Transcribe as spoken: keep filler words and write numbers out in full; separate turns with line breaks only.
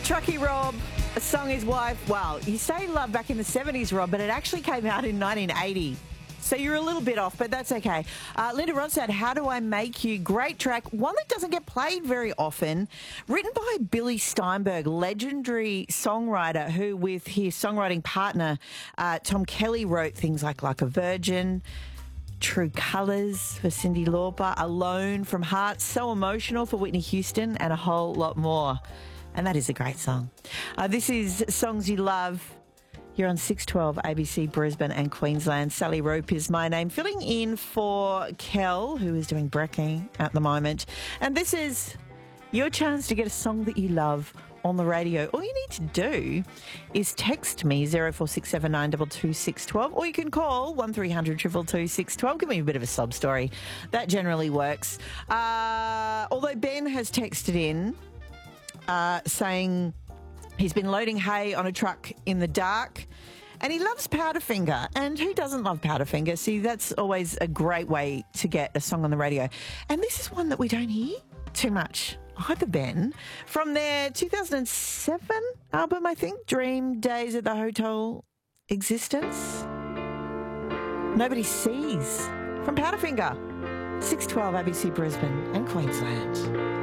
Truckee Rob, a song his wife, well, you say love back in the seventies, Rob, but it actually came out in nineteen eighty. So you're a little bit off, but that's okay. Uh, Linda Ronstadt, How Do I Make You? Great track, one that doesn't get played very often. Written by Billy Steinberg, legendary songwriter who, with his songwriting partner, uh, Tom Kelly, wrote things like Like a Virgin, True Colours for Cyndi Lauper, Alone from Hearts, So Emotional for Whitney Houston, and a whole lot more. And that is a great song. Uh, this is Songs You Love. You're on six twelve A B C Brisbane and Queensland. Sally Rope is my name, filling in for Kel, who is doing brekkie at the moment. And this is your chance to get a song that you love on the radio. All you need to do is text me zero four six seven nine two two six one two, or you can call one three hundred two two two six one two. Give me a bit of a sob story. That generally works. Uh, although Ben has texted in uh, saying he's been loading hay on a truck in the dark and he loves Powderfinger. And who doesn't love Powderfinger? See, that's always a great way to get a song on the radio. And this is one that we don't hear too much either, Ben. From their two thousand seven album, I think, Dream Days at the Hotel Existence. Nobody Sees. From Powderfinger. six twelve A B C Brisbane and Queensland.